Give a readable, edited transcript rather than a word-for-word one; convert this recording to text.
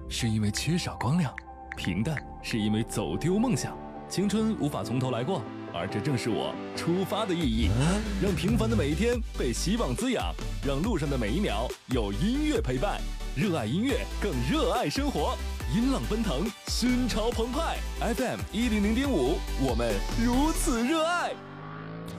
是因为缺少光亮，平淡是因为走丢梦想。青春无法从头来过，而这正是我出发的意义。让平凡的每一天被希望滋养，让路上的每一秒有音乐陪伴。热爱音乐，更热爱生活。音浪奔腾，心潮澎湃。FM 100.5，我们如此热爱。